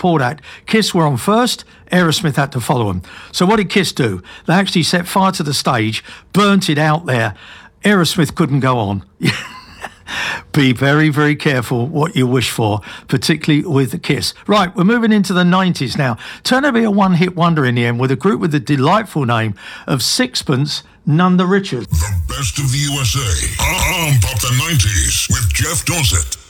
Support Act. Kiss were on first, Aerosmith had to follow them. So what did Kiss do? They actually set fire to the stage, burnt it out there. Aerosmith couldn't go on. Be very, very careful what you wish for, particularly with Kiss. Right, we're moving into the 90s now. Turned out to be a one-hit wonder in the end with a group with the delightful name of Sixpence None the Richer. The best of the USA on Pop the 90s with Jeff Dawsett.